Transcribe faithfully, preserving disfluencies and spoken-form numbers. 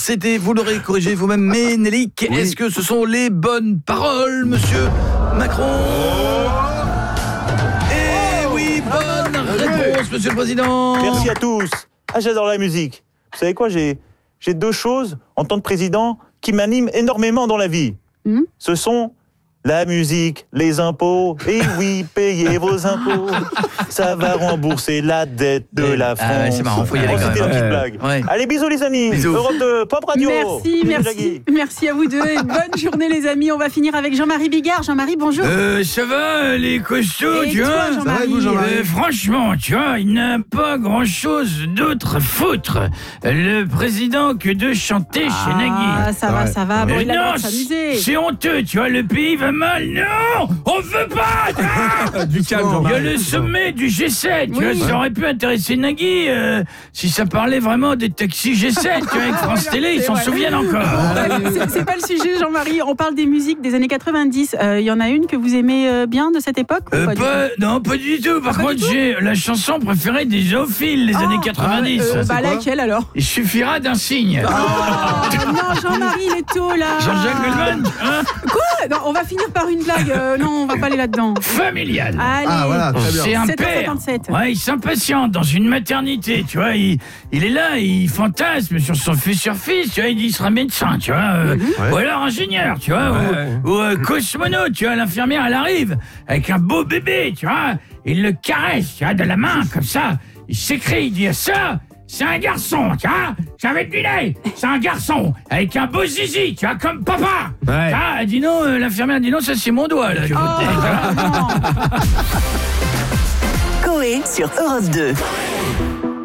C'était, vous l'aurez corrigé vous-même, Ménélique. Oui. Est-ce que ce sont les bonnes paroles, monsieur Macron? Eh oui, bonne réponse, monsieur le président. Merci à tous. Ah, j'adore la musique. Vous savez quoi, j'ai, j'ai deux choses, en tant que président, qui m'animent énormément dans la vie. Mmh. Ce sont la musique, les impôts, et oui, payez vos impôts, ça va rembourser la dette de la France. Ah ouais, c'est marrant, faut y aller. Oh, c'était une petite ouais. blague. Ouais. Allez, bisous les amis. Bisous. Europe de Pop Radio. Merci, merci, merci à vous deux. Et bonne journée les amis. On va finir avec Jean-Marie Bigard. Jean-Marie, bonjour. Euh, ça va, les costauds, et tu toi, vois Jean-Marie, vous, Jean-Marie euh, Franchement, tu vois, il n'a pas grand-chose d'autre à foutre, le président, que de chanter ah, chez Nagui. Ah, ça va, ça va. Bon, euh, il a non, le droit de s'amuser. C'est honteux, tu vois, le pays va mal. Non, on veut pas. Ah du calme, il y a le sommet du G sept, tu oui. vois, ça aurait pu intéresser Nagui euh, si ça parlait vraiment des taxis G sept, tu vois, avec France Télé, ils s'en vrai. souviennent encore. C'est, c'est pas le sujet, Jean-Marie. On parle des musiques des années quatre-vingt-dix. Il euh, y en a une que vous aimez euh, bien de cette époque ou euh, pas, pas, Non, pas du tout. Par pas contre, j'ai la chanson préférée des zoophiles des oh, années quatre-vingt-dix. Euh, bah laquelle alors? Il suffira d'un signe. Oh, non, Jean-Marie, il est tôt là. Jean-Jacques Goldman, hein? Quoi? Non, on va finir par une blague. Euh, non, on va pas aller là-dedans. Familial. Allez. Ah voilà, très bien. C'est un sept heures père. cinquante-sept. Ouais, il s'impatiente dans une maternité, tu vois. Il, il est là, il fantasme sur son futur fils, tu vois. Il dit il sera médecin, tu vois. Euh, ouais. Ou alors ingénieur, tu vois. Ouais. Ou, ou euh, cosmonaute, tu vois. L'infirmière, elle arrive avec un beau bébé, tu vois. Il le caresse, tu vois, de la main, comme ça. Il s'écrie, il dit ça. C'est un garçon, tu vois. J'avais deviné. C'est un garçon avec un beau zizi, tu vois, comme papa. Ouais. Ah, elle dit non, euh, l'infirmière dit non, ça c'est mon doigt là. Oh, non. Coé sur Europe deux.